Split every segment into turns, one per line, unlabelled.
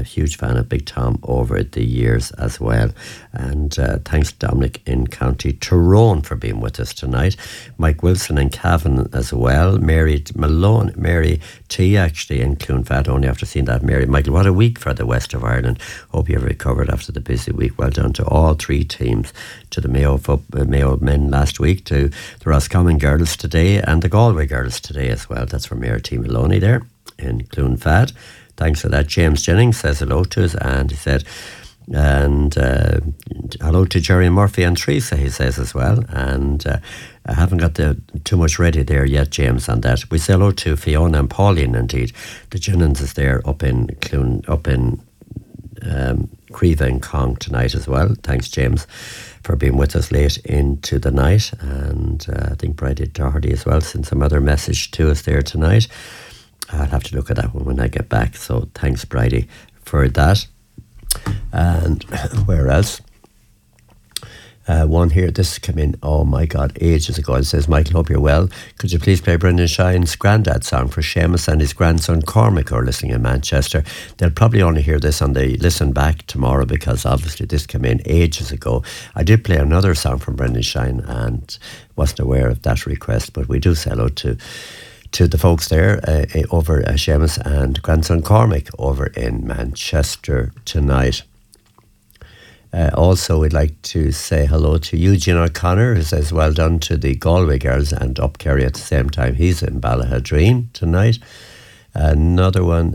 huge fan of Big Tom over the years as well. And thanks to Dominic in County Tyrone for being with us tonight. Mike Wilson in Cavan as well. Mary Malone, Mary T actually in Clonfad, only after seeing that. Mary, Michael, what a week for the west of Ireland. Hope you've recovered after the busy week. Well done to all three teams, to the Mayo men last week, to the Roscommon girls today, and the Galway girls today as well. That's from Mary T Maloney there in Clonfad. Thanks for that. James Jennings says hello to us, and he said, and hello to Jerry Murphy and Teresa, he says as well. And I haven't got too much ready there yet, James, on that. We say hello to Fiona and Pauline, indeed. The Jennings is there up in Creva and Cong tonight as well. Thanks, James, for being with us late into the night. And I think Bridie Doherty as well sent some other message to us there tonight. I'll have to look at that one when I get back. So thanks, Bridie, for that. And where else? One here, this came in, oh my God, ages ago. It says, Michael, hope you're well. Could you please play Brendan Shine's Grandad song for Seamus and his grandson Cormac, who are listening in Manchester? They'll probably only hear this on the listen back tomorrow, because obviously this came in ages ago. I did play another song from Brendan Shine and wasn't aware of that request, but we do say hello to the folks there over Seamus and grandson Cormac over in Manchester tonight. Also, we'd like to say hello to Eugene O'Connor, who says well done to the Galway girls and up Kerry at the same time. He's in Ballahadreen tonight. Another one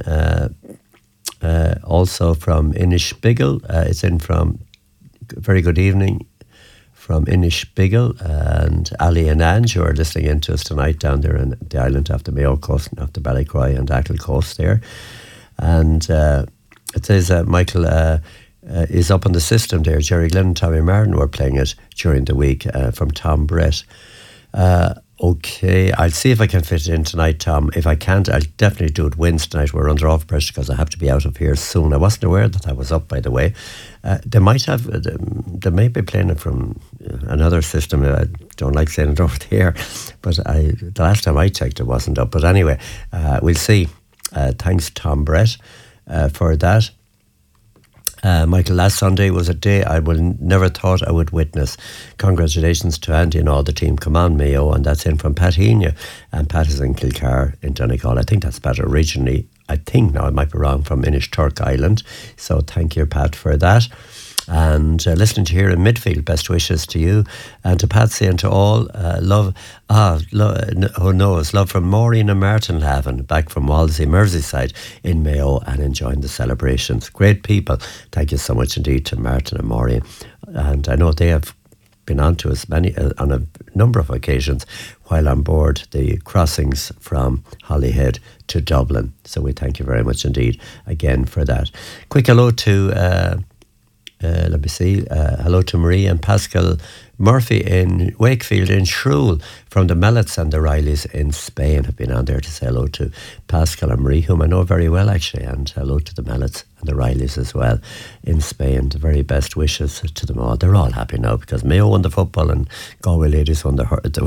also from Inishbiggle. It's in from very good evening from Inishbiggle, and Ali and Ange, who are listening in to us tonight down there in the island off the Mayo coast, off the Ballycroy and Achill coast there. And it says Michael is up on the system there. Jerry Glenn and Tommy Martin were playing it during the week from Tom Brett. Okay, I'll see if I can fit it in tonight, Tom. If I can't, I'll definitely do it Wednesday night. We're under off pressure because I have to be out of here soon. I wasn't aware that I was up, by the way. They may be playing it from another system. I don't like saying it over there, but the last time I checked it wasn't up. But anyway, we'll see. Thanks, Tom Brett, for that. Michael, last Sunday was a day I never thought I would witness. Congratulations to Andy and all the team. Come on, Mayo. And that's in from Pat Heaney. And Pat is in Kilcar in Donegal. I think that's Pat originally. I think now I might be wrong, from Inishturk Island. So thank you, Pat, for that. And listening to here in midfield, best wishes to you and to Patsy and to all. Who knows, love from Maureen and Martin Lavin, back from Walsey, Merseyside in Mayo, and enjoying the celebrations. Great people. Thank you so much indeed to Martin and Maureen. And I know they have been on to us on a number of occasions while on board the crossings from Holyhead to Dublin. So we thank you very much indeed again for that. Quick hello to hello to Marie and Pascal Murphy in Wakefield in Shrewell from the Mellets and the Rileys in Spain. Have been on there to say hello to Pascal and Marie, whom I know very well actually, and hello to the Mellets and the Rileys as well in Spain. The very best wishes to them all. They're all happy now because Mayo won the football and Galway ladies won the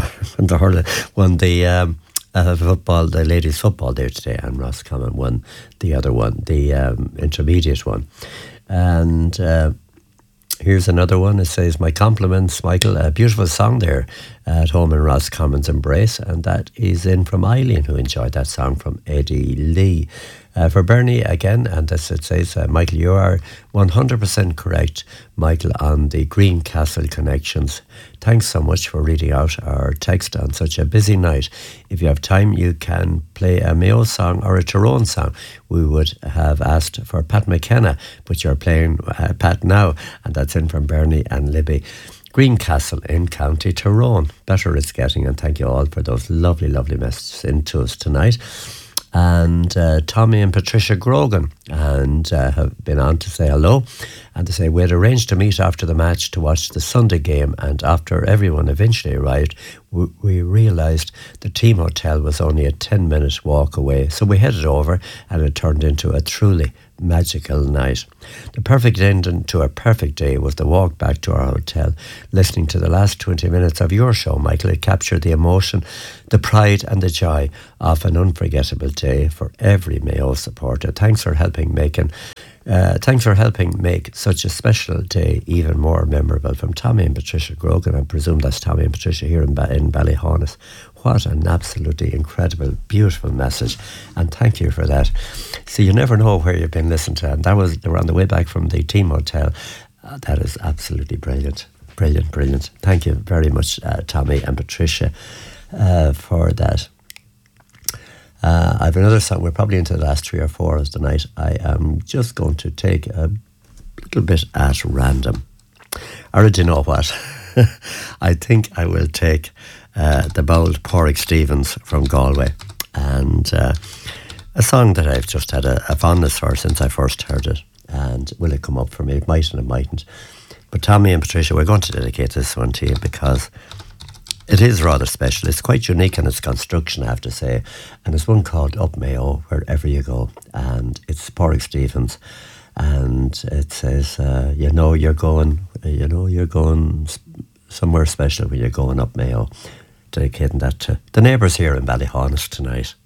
football, the ladies football there today, and Roscommon won the other one, the intermediate one. And here's another one. It says, my compliments, Michael. A beautiful song there at home in Roscommon's Embrace. And that is in from Eileen, who enjoyed that song from Eddie Lee. For Bernie again, and this it says, Michael, you are 100% correct, Michael, on the Greencastle connections. Thanks so much for reading out our text on such a busy night. If you have time, you can play a Mayo song or a Tyrone song. We would have asked for Pat McKenna, but you're playing Pat now, and that's in from Bernie and Libby. Greencastle in County Tyrone. Better it's getting, and thank you all for those lovely, lovely messages into us tonight. And Tommy and Patricia Grogan and have been on to say hello, and to say we had arranged to meet after the match to watch the Sunday game, and after everyone eventually arrived, we realised the team hotel was only a 10-minute walk away, so we headed over, and it turned into a truly magical night. The perfect ending to a perfect day was the walk back to our hotel, listening to the last 20 minutes of your show, Michael. It captured the emotion, the pride and the joy of an unforgettable day for every Mayo supporter. Thanks for helping making Thanks for helping make such a special day even more memorable, from Tommy and Patricia Grogan. I presume that's Tommy and Patricia here in Ballyhonus. What an absolutely incredible, beautiful message, and thank you for that. So you never know where you've been listened to, and they were on the way back from the team hotel. That is absolutely brilliant. Brilliant, brilliant. Thank you very much, Tommy and Patricia, for that. I have another song. We're probably into the last 3 or 4 of the night. I am just going to take a little bit at random. Or do you know what? I think I will take the bold Pádraig Stevens from Galway, and a song that I've just had a fondness for since I first heard it. And will it come up for me? It might and it mightn't. But Tommy and Patricia, we're going to dedicate this one to you because it is rather special. It's quite unique in its construction, I have to say. And it's one called Up Mayo, Wherever You Go. And it's Pádraig Stevens. And it says, you're going somewhere special when you're going up Mayo. Dedicating that to the neighbours here in Ballyhonus tonight.